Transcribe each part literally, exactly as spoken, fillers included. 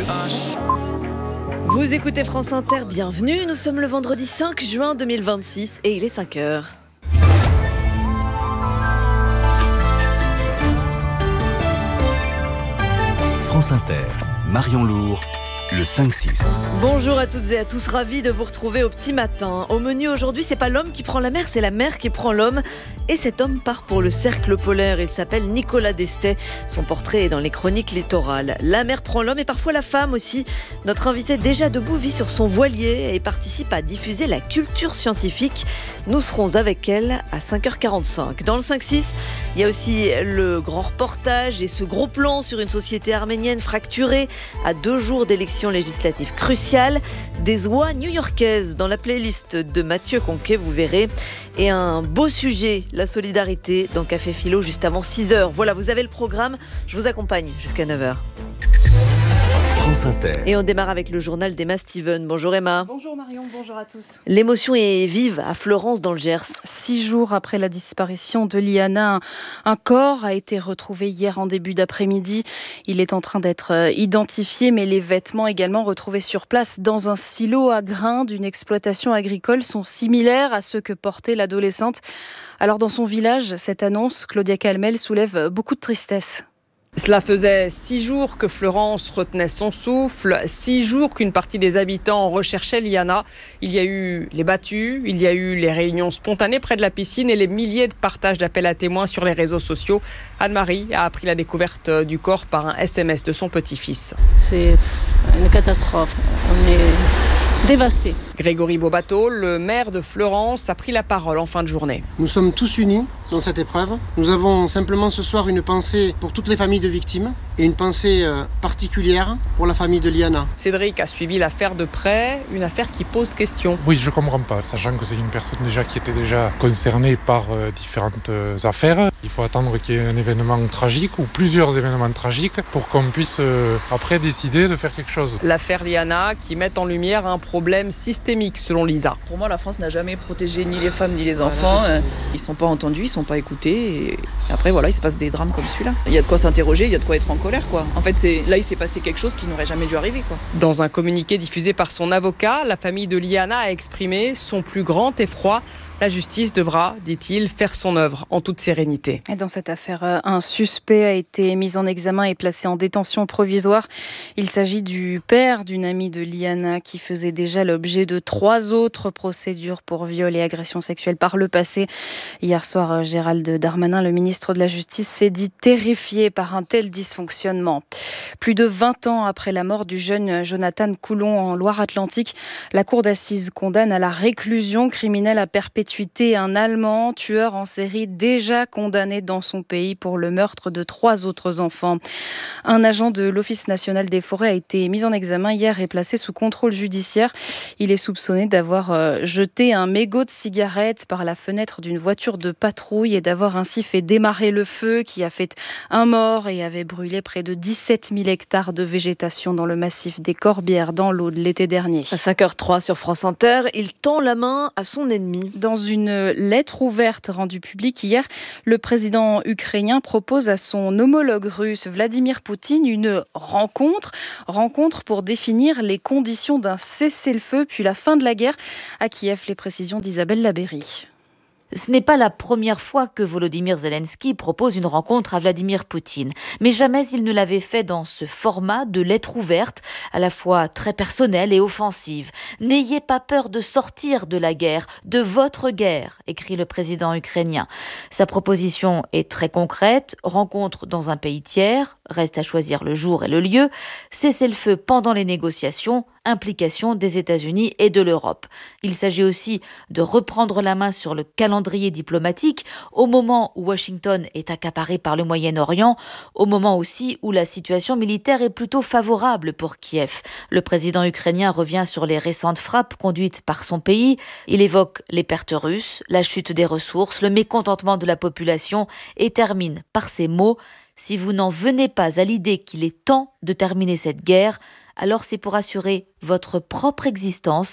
Vous écoutez France Inter, bienvenue, nous sommes le vendredi cinq juin deux mille vingt-six et il est cinq heures. France Inter, Marion Lourd, le cinq six. Bonjour à toutes et à tous, ravis de vous retrouver au petit matin. Au menu aujourd'hui, c'est pas l'homme qui prend la mer, c'est la mer qui prend l'homme. Et cet homme part pour le cercle polaire. Il s'appelle Nicolas Destet. Son portrait est dans les chroniques littorales. La mer prend l'homme et parfois la femme aussi. Notre invité déjà debout vit sur son voilier et participe à diffuser la culture scientifique. Nous serons avec elle à cinq heures quarante-cinq. Dans le cinq six, il y a aussi le grand reportage et ce gros plan sur une société arménienne fracturée à deux jours d'élections législatives cruciales. Des oies new-yorkaises dans la playlist de Mathieu Conquet, vous verrez. Et un beau sujet, la solidarité, dans Café Philo juste avant six heures. Voilà, vous avez le programme, je vous accompagne jusqu'à neuf heures. France Inter. Et on démarre avec le journal d'Emma Steven. Bonjour Emma. Bonjour Marion, bonjour à tous. L'émotion est vive à Fleurance dans le Gers. Six jours après la disparition de Liana, un, un corps a été retrouvé hier en début d'après-midi. Il est en train d'être identifié, mais les vêtements également retrouvés sur place dans un silo à grains d'une exploitation agricole sont similaires à ceux que portait l'adolescente. Alors dans son village, cette annonce, Claudia Calmel, soulève beaucoup de tristesse. Cela faisait six jours que Fleurance retenait son souffle, six jours qu'une partie des habitants recherchait Liana. Il y a eu les battues, il y a eu les réunions spontanées près de la piscine et les milliers de partages d'appels à témoins sur les réseaux sociaux. Anne-Marie a appris la découverte du corps par un S M S de son petit-fils. C'est une catastrophe. On est dévastés. Grégory Bobato, le maire de Fleurance, a pris la parole en fin de journée. Nous sommes tous unis dans cette épreuve. Nous avons simplement ce soir une pensée pour toutes les familles de victimes et une pensée particulière pour la famille de Liana. Cédric a suivi l'affaire de près, une affaire qui pose question. Oui, je comprends pas, sachant que c'est une personne déjà qui était déjà concernée par euh, différentes euh, affaires. Il faut attendre qu'il y ait un événement tragique ou plusieurs événements tragiques pour qu'on puisse euh, après décider de faire quelque chose. L'affaire Liana qui met en lumière un problème systémique selon Lisa. Pour moi, la France n'a jamais protégé ni les femmes ni les enfants. Ils ne sont pas entendus, ils ne sont pas écoutés. Et après, voilà, il se passe des drames comme celui-là. Il y a de quoi s'interroger, il y a de quoi être en colère, quoi. En fait, c'est... là, il s'est passé quelque chose qui n'aurait jamais dû arriver, quoi. Dans un communiqué diffusé par son avocat, la famille de Liana a exprimé son plus grand effroi. La justice devra, dit-il, faire son œuvre en toute sérénité. Et dans cette affaire, un suspect a été mis en examen et placé en détention provisoire. Il s'agit du père d'une amie de Liana qui faisait déjà l'objet de trois autres procédures pour viol et agression sexuelle par le passé. Hier soir, Gérald Darmanin, le ministre de la Justice, s'est dit terrifié par un tel dysfonctionnement. Plus de vingt ans après la mort du jeune Jonathan Coulon en Loire-Atlantique, la cour d'assises condamne à la réclusion criminelle à perpétuité un Allemand, tueur en série déjà condamné dans son pays pour le meurtre de trois autres enfants. Un agent de l'Office national des forêts a été mis en examen hier et placé sous contrôle judiciaire. Il est soupçonné d'avoir jeté un mégot de cigarette par la fenêtre d'une voiture de patrouille et d'avoir ainsi fait démarrer le feu qui a fait un mort et avait brûlé près de dix-sept mille hectares de végétation dans le massif des Corbières dans l'Aude l'été dernier. À cinq heures trois sur France Inter, il tend la main à son ennemi. Dans une lettre ouverte rendue publique hier, le président ukrainien propose à son homologue russe Vladimir Poutine une rencontre, rencontre pour définir les conditions d'un cessez-le-feu puis la fin de la guerre. À Kiev, les précisions d'Isabelle Labéry. Ce n'est pas la première fois que Volodymyr Zelensky propose une rencontre à Vladimir Poutine. Mais jamais il ne l'avait fait dans ce format de lettre ouverte, à la fois très personnelle et offensive. « N'ayez pas peur de sortir de la guerre, de votre guerre », écrit le président ukrainien. Sa proposition est très concrète, rencontre dans un pays tiers, reste à choisir le jour et le lieu, cessez-le-feu pendant les négociations, implication des États-Unis et de l'Europe. Il s'agit aussi de reprendre la main sur le calendrier diplomatique au moment où Washington est accaparé par le Moyen-Orient, au moment aussi où la situation militaire est plutôt favorable pour Kiev. Le président ukrainien revient sur les récentes frappes conduites par son pays. Il évoque les pertes russes, la chute des ressources, le mécontentement de la population et termine par ces mots « Si vous n'en venez pas à l'idée qu'il est temps de terminer cette guerre, alors c'est pour assurer votre propre existence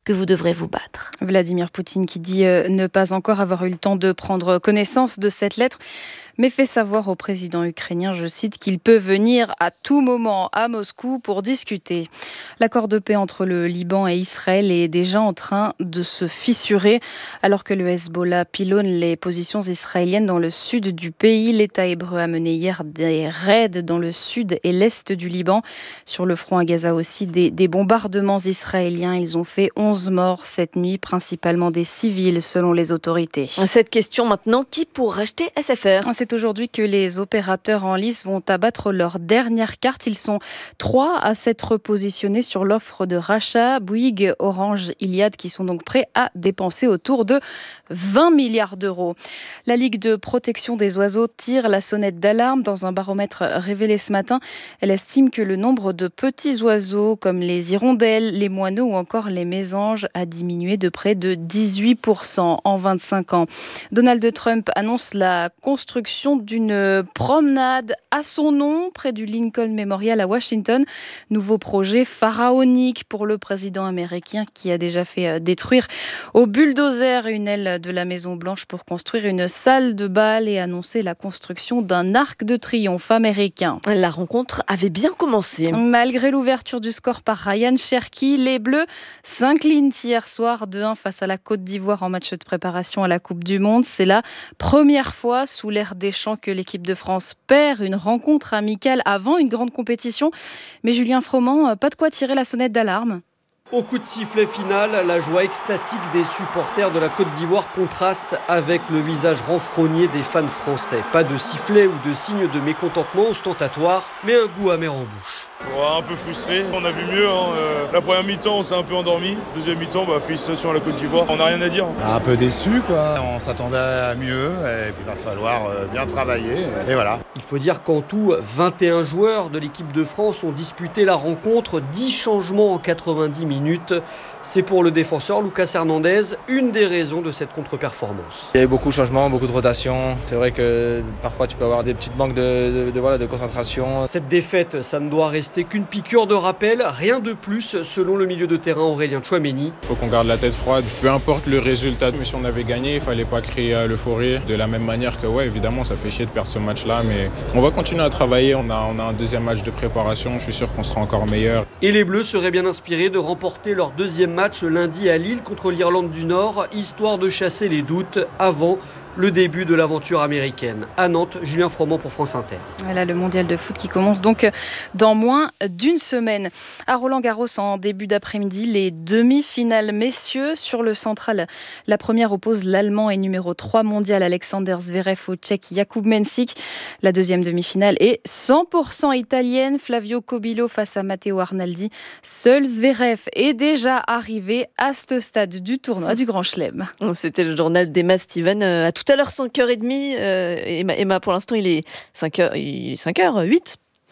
que vous devrez vous battre. Vladimir Poutine qui dit euh, ne pas encore avoir eu le temps de prendre connaissance de cette lettre, mais fait savoir au président ukrainien, je cite, qu'il peut venir à tout moment à Moscou pour discuter. L'accord de paix entre le Liban et Israël est déjà en train de se fissurer. Alors que le Hezbollah pilonne les positions israéliennes dans le sud du pays, l'État hébreu a mené hier des raids dans le sud et l'est du Liban. Sur le front à Gaza aussi, des, des bombardements israéliens. Ils ont fait onze morts cette nuit, principalement des civils selon les autorités. Cette question maintenant, qui pourra acheter S F R ? C'est aujourd'hui que les opérateurs en lice vont abattre leur dernière carte. Ils sont trois à s'être positionnés sur l'offre de rachat. Bouygues, Orange, Iliad qui sont donc prêts à dépenser autour de vingt milliards d'euros. La Ligue de protection des oiseaux tire la sonnette d'alarme. Dans un baromètre révélé ce matin, elle estime que le nombre de petits oiseaux comme les hirondelles, les moineaux ou encore les mésanges a diminué de près de dix-huit pour cent en vingt-cinq ans. Donald Trump annonce la construction d'une promenade à son nom près du Lincoln Memorial à Washington. Nouveau projet pharaonique pour le président américain qui a déjà fait détruire au bulldozer une aile de la Maison-Blanche pour construire une salle de bal et annoncer la construction d'un arc de triomphe américain. La rencontre avait bien commencé. Malgré l'ouverture du score par Ryan Cherki, les Bleus s'inclinent hier soir deux un face à la Côte d'Ivoire en match de préparation à la Coupe du Monde. C'est la première fois sous l'ère Deschamps que l'équipe de France perd une rencontre amicale avant une grande compétition. Mais Julien Froment, pas de quoi tirer la sonnette d'alarme. Au coup de sifflet final, la joie extatique des supporters de la Côte d'Ivoire contraste avec le visage renfrogné des fans français. Pas de sifflet ou de signe de mécontentement ostentatoire, mais un goût amer en bouche. Ouais, un peu frustré, on a vu mieux. Hein. Euh, la première mi-temps, on s'est un peu endormi. Deuxième mi-temps, bah, félicitations à la Côte d'Ivoire. On n'a rien à dire. Un peu déçu, quoi. On s'attendait à mieux et il va falloir bien travailler. Et voilà. Il faut dire qu'en tout, vingt et un joueurs de l'équipe de France ont disputé la rencontre. dix changements en quatre-vingt-dix minutes. C'est pour le défenseur Lucas Hernandez une des raisons de cette contre-performance. Il y a eu beaucoup de changements, beaucoup de rotations. C'est vrai que parfois tu peux avoir des petites manques de, de, de, voilà, de concentration. Cette défaite, ça ne doit rester qu'une piqûre de rappel, rien de plus selon le milieu de terrain Aurélien Tchouaméni. Il faut qu'on garde la tête froide, peu importe le résultat, mais si on avait gagné, il ne fallait pas créer l'euphorie de la même manière que, ouais, évidemment, ça fait chier de perdre ce match-là, mais on va continuer à travailler, on a, on a un deuxième match de préparation, je suis sûr qu'on sera encore meilleur. Et les Bleus seraient bien inspirés de remporter leur deuxième match lundi à Lille contre l'Irlande du Nord, histoire de chasser les doutes avant le début de l'aventure américaine. À Nantes, Julien Froment pour France Inter. Voilà le mondial de foot qui commence donc dans moins d'une semaine. À Roland-Garros, en début d'après-midi, les demi-finales messieurs sur le central. La première oppose l'Allemand et numéro trois mondial Alexander Zverev au Tchèque Jakub Mensik. La deuxième demi-finale est cent pour cent italienne. Flavio Cobillo face à Matteo Arnaldi. Seul Zverev est déjà arrivé à ce stade du tournoi du Grand Chelem. C'était le journal d'Emma Steven à tout à l'heure cinq heures trente. Euh, Emma, Emma, pour l'instant, il est cinq heures, il est cinq heures huit.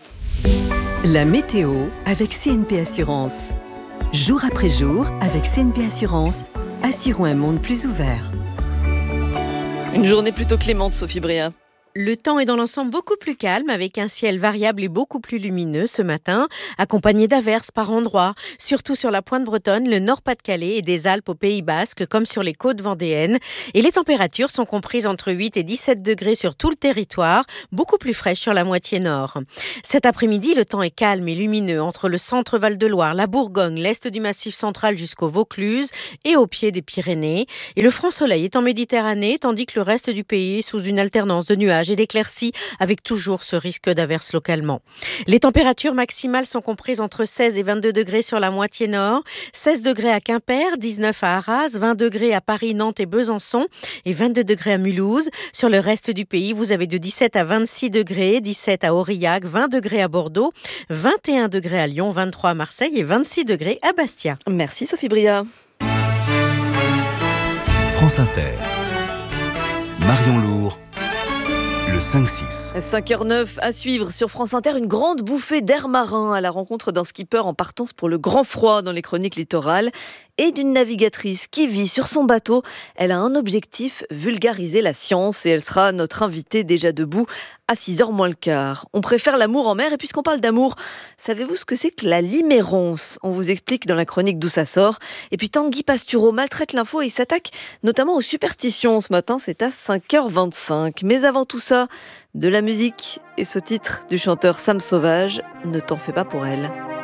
La météo avec C N P Assurance. Jour après jour, avec C N P Assurance, assurons un monde plus ouvert. Une journée plutôt clémente, Sophie Bréa. Le temps est dans l'ensemble beaucoup plus calme, avec un ciel variable et beaucoup plus lumineux ce matin, accompagné d'averses par endroits, surtout sur la pointe bretonne, le Nord-Pas-de-Calais et des Alpes au Pays Basque, comme sur les côtes vendéennes. Et les températures sont comprises entre huit et dix-sept degrés sur tout le territoire, beaucoup plus fraîches sur la moitié nord. Cet après-midi, le temps est calme et lumineux entre le centre Val-de-Loire, la Bourgogne, l'est du Massif central jusqu'au Vaucluse et au pied des Pyrénées. Et le franc soleil est en Méditerranée, tandis que le reste du pays est sous une alternance de nuages et d'éclaircies, avec toujours ce risque d'averses localement. Les températures maximales sont comprises entre seize et vingt-deux degrés sur la moitié nord, seize degrés à Quimper, dix-neuf à Arras, vingt degrés à Paris, Nantes et Besançon et vingt-deux degrés à Mulhouse. Sur le reste du pays, vous avez de dix-sept à vingt-six degrés, dix-sept à Aurillac, vingt degrés à Bordeaux, vingt et un degrés à Lyon, vingt-trois à Marseille et vingt-six degrés à Bastia. Merci Sophie Bria. France Inter. Marion Lourd. Le cinq six. cinq heures neuf à suivre sur France Inter, une grande bouffée d'air marin à la rencontre d'un skipper en partance pour le grand froid dans les chroniques littorales. et d'une navigatrice qui vit sur son bateau. Elle a un objectif, vulgariser la science, et elle sera notre invitée déjà debout à six heures moins le quart. On préfère l'amour en mer, et puisqu'on parle d'amour, savez-vous ce que c'est que la limérance ? On vous explique dans la chronique d'où ça sort. Et puis Tanguy Pastureau maltraite l'info et il s'attaque notamment aux superstitions. Ce matin, c'est à cinq heures vingt-cinq. Mais avant tout ça, de la musique et ce titre du chanteur Sam Sauvage, Ne t'en fais pas pour elle.